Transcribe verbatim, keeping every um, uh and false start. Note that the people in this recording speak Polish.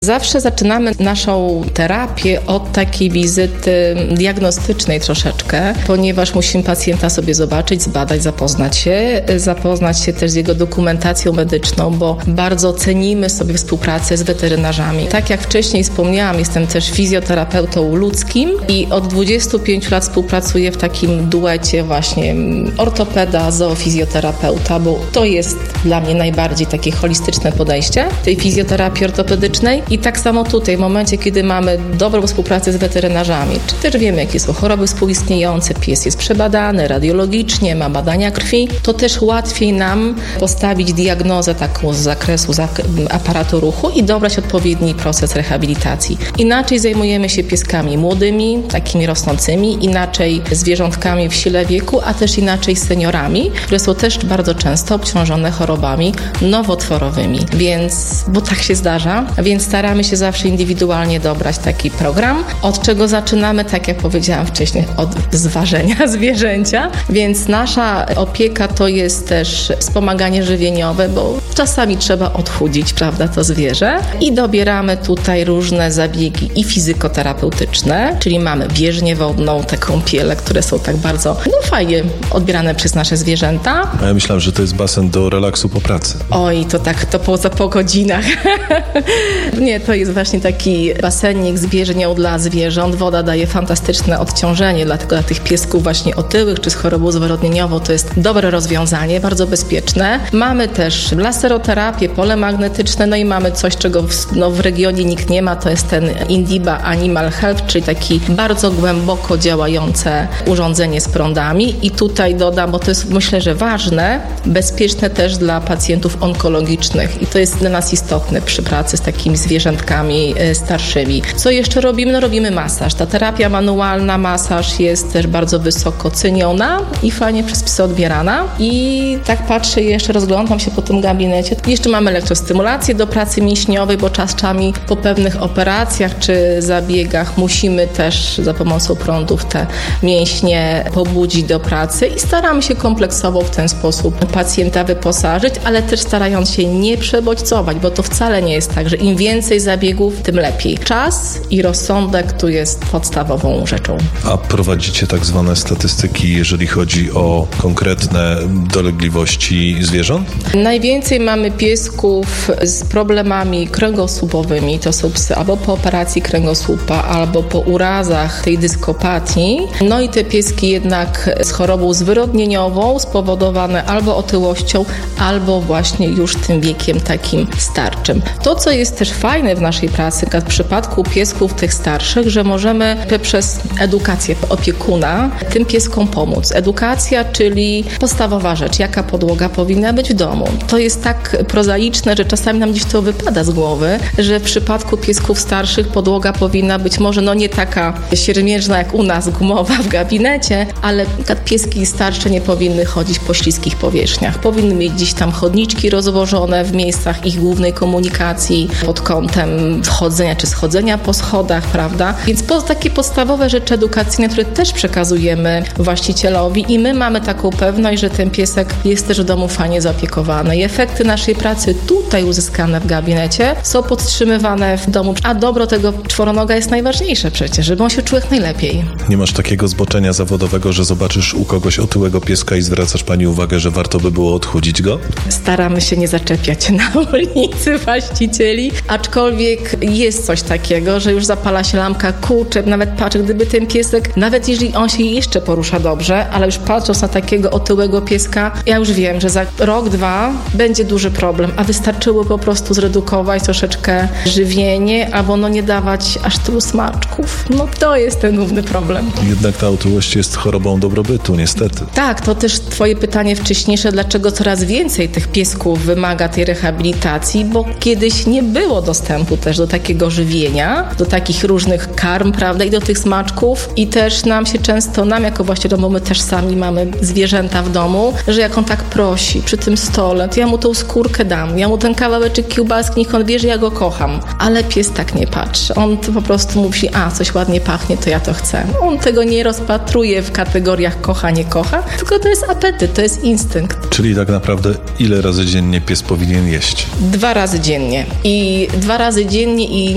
Zawsze zaczynamy naszą terapię od takiej wizyty diagnostycznej troszeczkę, ponieważ musimy pacjenta sobie zobaczyć, zbadać, zapoznać się, zapoznać się też z jego dokumentacją medyczną, bo bardzo cenimy sobie współpracę z weterynarzami. Tak jak wcześniej wspomniałam, jestem też fizjoterapeutą ludzkim i od dwudziestu pięciu lat współpracuję w takim duecie właśnie ortopeda, zoofizjoterapeuta, bo to jest dla mnie najbardziej takie holistyczne podejście tej fizjoterapii ortopedycznej. I tak samo tutaj, w momencie, kiedy mamy dobrą współpracę z weterynarzami, czy też wiemy, jakie są choroby współistniejące, pies jest przebadany radiologicznie, ma badania krwi, to też łatwiej nam postawić diagnozę taką z zakresu zak- aparatu ruchu i dobrać odpowiedni proces rehabilitacji. Inaczej zajmujemy się pieskami młodymi, takimi rosnącymi, inaczej zwierzątkami w sile wieku, a też inaczej seniorami, które są też bardzo często obciążone chorobami nowotworowymi. Więc, bo tak się zdarza, więc staramy się zawsze indywidualnie dobrać taki program, od czego zaczynamy, tak jak powiedziałam wcześniej, od zważenia zwierzęcia, więc nasza opieka to jest też wspomaganie żywieniowe, bo czasami trzeba odchudzić, prawda, to zwierzę i dobieramy tutaj różne zabiegi i fizykoterapeutyczne, czyli mamy bieżnię wodną, te kąpiele, które są tak bardzo, no fajnie odbierane przez nasze zwierzęta. A ja myślałem, że to jest basen do relaksu po pracy. Oj, to tak, to po, po godzinach. Nie, to jest właśnie taki basenik z bieżnią dla zwierząt. Woda daje fantastyczne odciążenie, dlatego dla tych piesków właśnie otyłych czy z chorobą zwyrodnieniową to jest dobre rozwiązanie, bardzo bezpieczne. Mamy też laseroterapię, pole magnetyczne, no i mamy coś, czego w, no, w regionie nikt nie ma, to jest ten Indiba Animal Health, czyli taki bardzo głęboko działające urządzenie z prądami i tutaj dodam, bo to jest myślę, że ważne, bezpieczne też dla pacjentów onkologicznych i to jest dla nas istotne przy pracy z takimi zwierzętkami starszymi. Co jeszcze robimy? No robimy masaż. Ta terapia manualna, masaż jest też bardzo wysoko ceniona i fajnie przez psy odbierana i tak patrzę jeszcze, rozglądam się po tym gabinecie. Jeszcze mamy elektrostymulację do pracy mięśniowej, bo czasami po pewnych operacjach czy zabiegach musimy też za pomocą prądów te mięśnie pobudzić do pracy i staramy się kompleksowo w ten sposób pacjenta wyposażyć, ale też starając się nie przebodźcować, bo to wcale nie jest tak, że im więcej zabiegów, tym lepiej. Czas i rozsądek tu jest podstawową rzeczą. A prowadzicie tak zwane statystyki, jeżeli chodzi o konkretne dolegliwości zwierząt? Najwięcej mamy piesków z problemami kręgosłupowymi. To są psy albo po operacji kręgosłupa, albo po urazach tej dyskopatii. No i te pieski jednak z chorobą zwyrodnieniową spowodowane albo otyłością, albo właśnie już tym wiekiem takim starczym. To, co jest też fajne w naszej pracy, w przypadku piesków tych starszych, że możemy przez edukację opiekuna tym pieskom pomóc. Edukacja, czyli podstawowa rzecz, jaka podłoga powinna być w domu. To jest tak prozaiczne, że czasami nam gdzieś to wypada z głowy, że w przypadku piesków starszych podłoga powinna być może no nie taka siermiężna jak u nas, gumowa w gabinecie, ale pieski starsze nie powinny chodzić po śliskich powierzchniach. Powinny mieć gdzieś tam chodniczki rozłożone w miejscach ich głównej komunikacji pod kątem wchodzenia czy schodzenia po schodach, prawda? Więc po, takie podstawowe rzeczy edukacyjne, które też przekazujemy właścicielowi i my mamy taką pewność, że ten piesek jest też w domu fajnie zaopiekowany. I efekty naszej pracy tutaj uzyskane w gabinecie są podtrzymywane w domu, a dobro tego czworonoga jest najważniejsze przecież, żeby on się czuł jak najlepiej. Nie masz takiego zboczenia zawodowego, że zobaczysz u kogoś otyłego pieska i zwracasz pani uwagę, że warto by było odchudzić go? Staramy się nie zaczepiać na ulicy właścicieli, aczkolwiek jest coś takiego, że już zapala się lampka, kurczę, nawet patrzę, gdyby ten piesek, nawet jeżeli on się jeszcze porusza dobrze, ale już patrząc na takiego otyłego pieska, ja już wiem, że za rok, dwa będzie duży problem, a wystarczyło po prostu zredukować troszeczkę żywienie, albo no nie dawać aż tylu smaczków. No to jest ten główny problem. Jednak ta otyłość jest chorobą dobrobytu, niestety. Tak, to też twoje pytanie wcześniejsze, dlaczego coraz więcej tych piesków wymaga tej rehabilitacji, bo kiedyś nie było dostępu też do takiego żywienia, do takich różnych karm, prawda, i do tych smaczków i też nam się często, nam jako właściciele, bo my też sami mamy zwierzęta w domu, że jak on tak prosi przy tym stole, to ja mu tą skórkę dam, ja mu ten kawałeczek kiełbaski, niech on wie, że ja go kocham, ale pies tak nie patrzy. On to po prostu mówi, a coś ładnie pachnie, to ja to chcę. On tego nie rozpatruje w kategoriach kocha, nie kocha, tylko to jest apetyt, to jest instynkt. Czyli tak naprawdę ile razy dziennie pies powinien jeść? Dwa razy dziennie. I dwa razy dziennie i